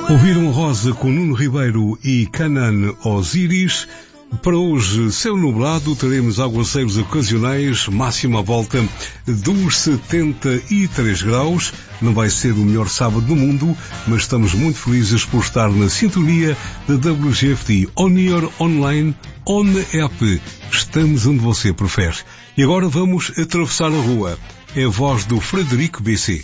Ouviram Rosa com Nuno Ribeiro e Canan Osiris. Para hoje, céu nublado, teremos aguaceiros ocasionais, máxima à volta dos 73 graus. Não vai ser o melhor sábado do mundo, mas estamos muito felizes por estar na sintonia da WGFT On Air, Online, On App. Estamos onde você prefere. E agora vamos atravessar a rua. É a voz do Frederico BC.